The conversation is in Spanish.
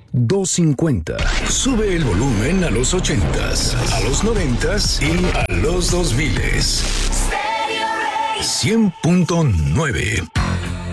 250. Sube el volumen a los 80s, a los 90s y a los 2000s. 100.9